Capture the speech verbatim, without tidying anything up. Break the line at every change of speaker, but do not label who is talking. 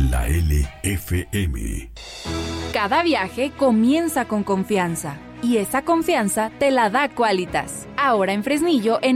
La L F M.
Cada viaje comienza con confianza y esa confianza te la da Quálitas. Ahora en Fresnillo en